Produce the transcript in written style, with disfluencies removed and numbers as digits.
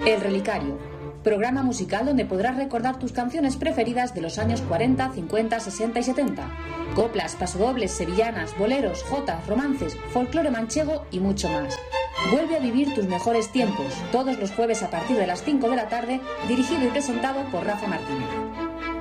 El Relicario, programa musical donde podrás recordar tus canciones preferidas de los años 40, 50, 60 y 70. Coplas, pasodobles, sevillanas, boleros, jotas, romances, folclore manchego y mucho más. Vuelve a vivir tus mejores tiempos, todos los jueves a partir de las 5 de la tarde, dirigido y presentado por Rafa Martínez.